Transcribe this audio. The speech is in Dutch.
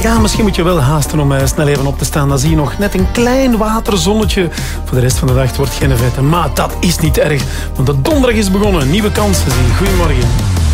Ja, misschien moet je wel haasten om snel even op te staan. Dan zie je nog net een klein waterzonnetje. Voor de rest van de dag wordt geen vette. Maar dat is niet erg, want de donderdag is begonnen. Nieuwe kansen. Goedemorgen.